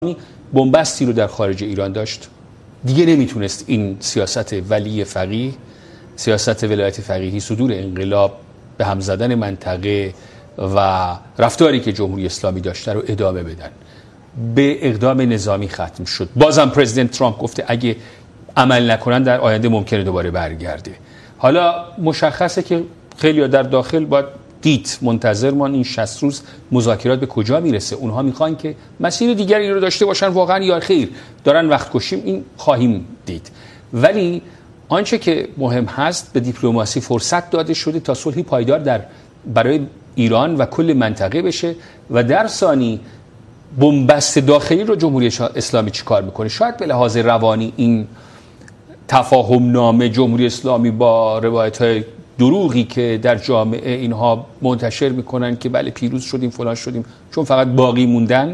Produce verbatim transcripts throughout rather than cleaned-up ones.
بنبستی رو در خارج ایران داشت، دیگه نمیتونست این سیاست ولی فقیه، سیاست ولایت فقیهی، صدور انقلاب، به هم زدن منطقه و رفتاری که جمهوری اسلامی داشته رو ادامه بدن. به اقدام نظامی ختم شد. بازم پرزیدنت ترامپ گفته اگه عمل نکنن در آینده ممکنه دوباره برگرده. حالا مشخصه که خیلی در داخل باید دید، منتظر ما این شصت روز مذاکرات به کجا میرسه. اونها میخوان که مسیر دیگری رو داشته باشن، واقعا یا خیر دارن وقت کشیم، این خواهیم دید. ولی آنچه که مهم هست، به دیپلماسی فرصت داده شده تا صلحی پایدار در برای ایران و کل منطقه بشه و در ثانی بنبست داخلی رو جمهوری اسلامی چی کار میکنه. شاید به لحاظ روانی این تفاهم نامه جمهوری اسلامی با روایت‌های دروغی که در جامعه اینها منتشر میکنن که بله پیروز شدیم فلان شدیم چون فقط باقی موندن،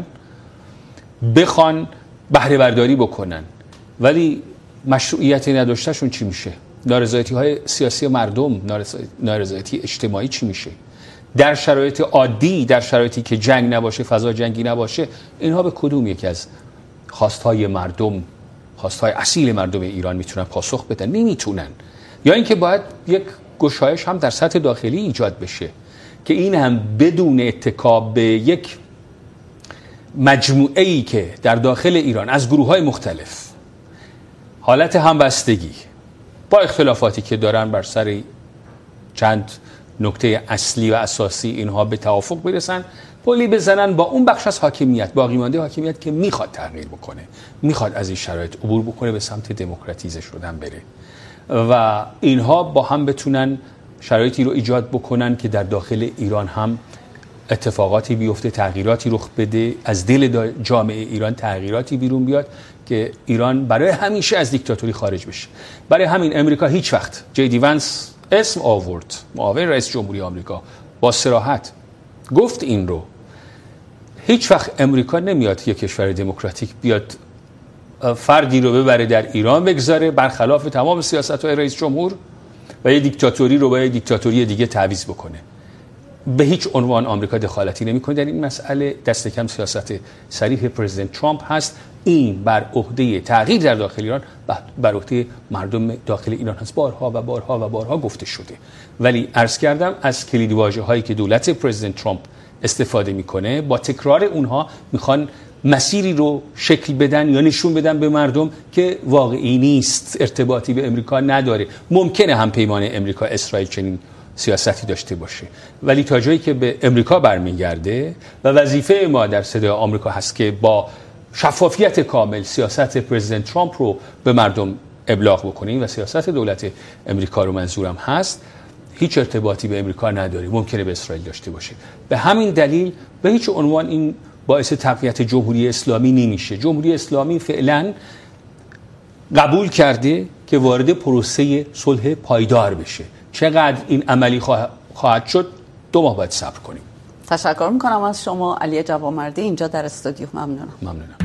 بخوان بهره برداری بکنن، ولی مشروعیتی نداشتهشون چی میشه؟ نارضایتی های سیاسی مردم، نارضایتی اجتماعی چی میشه؟ در شرایط عادی، در شرایطی که جنگ نباشه، فضا جنگی نباشه، اینها به کدوم یکی از خواستهای مردم، خواستهای اصیل مردم ایران میتونن پاسخ بدن؟ نمیتونن. یا اینکه باید یک گشایش هم در سطح داخلی ایجاد بشه که این هم بدون اتکا به یک مجموعه‌ای که در داخل ایران از گروه‌های مختلف حالت همبستگی با اختلافاتی که دارن بر سر چند نکته اصلی و اساسی اینها به توافق برسن، پلی بزنن با اون بخش از حاکمیت، باقی مانده حاکمیت که میخواد تغییر بکنه، میخواد از این شرایط عبور بکنه، به سمت دموکراتیزه شدن بره و اینها با هم بتونن شرایطی رو ایجاد بکنن که در داخل ایران هم اتفاقاتی بیفته، تغییراتی رخ بده، از دل جامعه ایران تغییراتی بیرون بیاد که ایران برای همیشه از دیکتاتوری خارج بشه. برای همین امریکا هیچ وقت، جی دی ونس اسم آورد، معاون رئیس جمهوری آمریکا، با صراحت گفت این رو، هیچ وقت امریکا نمیاد یک کشور دموکراتیک بیاد فردی رو ببره در ایران بگذاره برخلاف تمام سیاست‌های رئیس جمهور و یه دیکتاتوری رو با یه دیکتاتوری دیگه تعویض بکنه. به هیچ عنوان آمریکا دخالتی نمی‌کنه در این مسئله. دست کم سیاست صریح پرزیدنت ترامپ هست. این بر عهده تغییر در داخل ایران بر عهده مردم داخل ایران هست. بارها و بارها و بارها گفته شده. ولی عرض کردم از کلید واژه‌هایی که دولت پرزیدنت ترامپ استفاده میکنه، با تکرار اونها میخوان مسیری رو شکل بدن یا نشون بدن به مردم که واقعی نیست، ارتباطی به امریکا نداره. ممکنه هم پیمان امریکا اسرائیل چنین سیاستی داشته باشه، ولی تا جایی که به امریکا برمیگرده و وظیفه ما در صدای آمریکا هست که با شفافیت کامل سیاست پرزیدنت ترامپ رو به مردم ابلاغ بکنیم و سیاست دولت امریکا رو منظورم هست، هیچ ارتباطی به امریکا نداره، ممکنه به اسرائیل داشته باشه. به همین دلیل به هیچ عنوان این باعث تقویت جمهوری اسلامی نمیشه. جمهوری اسلامی فعلا قبول کرده که وارد پروسه صلح پایدار بشه. چقدر این عملی خواهد شد دو ماه باید صبر کنیم. تشکر میکنم از شما علی جوانمردی، اینجا در استودیو. ممنونم. ممنونم.